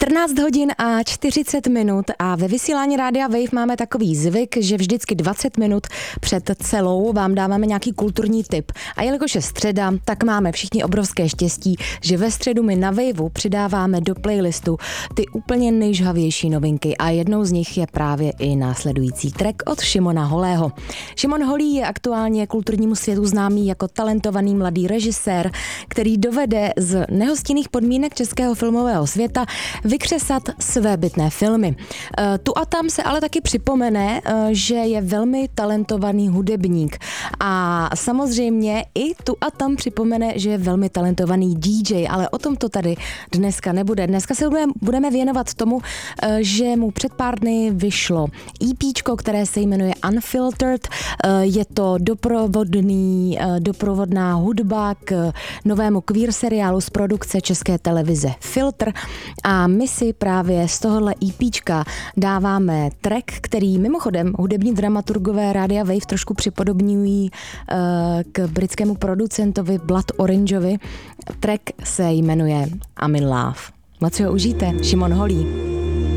14 hodin a 40 minut a ve vysílání Rádia Wave máme takový zvyk, že vždycky 20 minut před celou vám dáváme nějaký kulturní tip. A jelikož je středa, tak máme všichni obrovské štěstí, že ve středu my na Waveu přidáváme do playlistu ty úplně nejžhavější novinky a jednou z nich je právě i následující track od Šimona Holého. Šimon Holý je aktuálně kulturnímu světu známý jako talentovaný mladý režisér, který dovede z nehostinných podmínek českého filmového světa vykřesat svébytné filmy. Tu a tam se ale taky připomene, že je velmi talentovaný hudebník a samozřejmě i tu a tam připomene, že je velmi talentovaný DJ, ale o tom to tady dneska nebude. Dneska se budeme věnovat tomu, že mu před pár dny vyšlo EPčko, které se jmenuje Unfiltered. Je to doprovodná hudba k novému queer seriálu z produkce České televize Filtr a my si právě z tohohle EPčka dáváme track, který mimochodem hudební dramaturgové Rádia Wave trošku připodobňují k britskému producentovi Blood Orangeovi. Track se jmenuje I'm in Love. Moc si ho užijte, Šimon Holý.